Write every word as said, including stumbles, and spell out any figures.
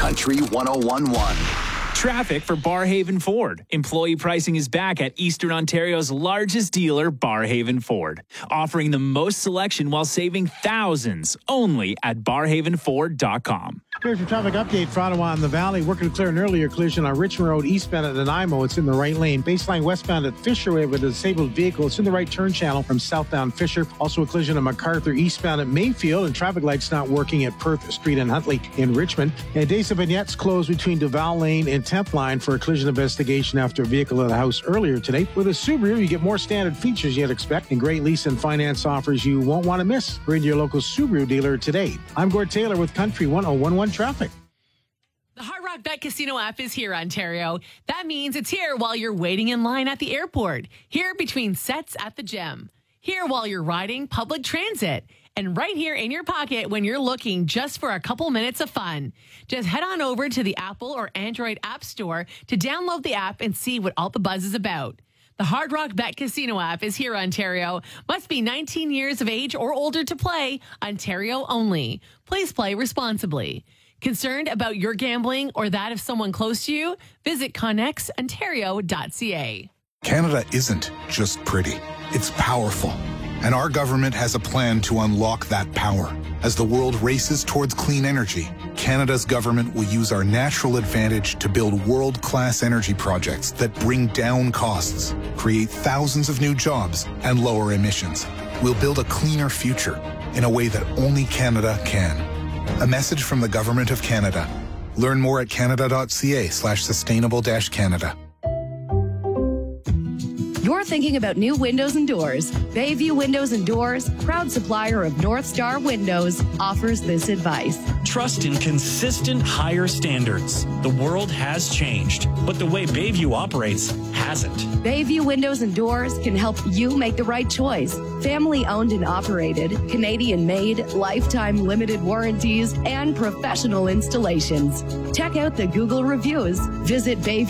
Country one oh one point one. Traffic for Barhaven Ford. Employee pricing is back at Eastern Ontario's largest dealer, Barhaven Ford. Offering the most selection while saving thousands only at barhaven ford dot com. Here's your traffic update for Ottawa and the Valley. Working to clear an earlier collision on Richmond Road eastbound at Nanaimo. It's in the right lane. Baseline westbound at Fisher Way with a disabled vehicle. It's in the right turn channel from southbound Fisher. Also a collision on MacArthur eastbound at Mayfield, and traffic lights not working at Perth Street and Huntley in Richmond. And days of vignettes closed between Duval Lane and tenth Line for a collision investigation after a vehicle at a house earlier today. With a Subaru, you get more standard features you'd expect and great lease and finance offers you won't want to miss. Bring your local Subaru dealer today. I'm Gord Taylor with Country one oh one point one Traffic. The Hard Rock Bet Casino app is here, Ontario. That means it's here while you're waiting in line at the airport, here between sets at the gym, here while you're riding public transit, and right here in your pocket when you're looking just for a couple minutes of fun. Just head on over to the Apple or Android App Store to download the app and see what all the buzz is about. The Hard Rock Bet Casino app is here, Ontario. Must be nineteen years of age or older to play. Ontario only. Please play responsibly. Concerned about your gambling or that of someone close to you? Visit connex ontario dot c a. Canada isn't just pretty. It's powerful. And our government has a plan to unlock that power. As the world races towards clean energy, Canada's government will use our natural advantage to build world-class energy projects that bring down costs, create thousands of new jobs, and lower emissions. We'll build a cleaner future in a way that only Canada can. A message from the Government of Canada. Learn more at canada dot c a slash sustainable dash Canada. You're thinking about new windows and doors. Bayview Windows and Doors, proud supplier of North Star Windows, offers this advice. Trust in consistent higher standards. The world has changed, but the way Bayview operates hasn't. Bayview Windows and Doors can help you make the right choice. Family owned and operated, Canadian made, lifetime limited warranties, and professional installations. Check out the Google reviews. Visit Bayview.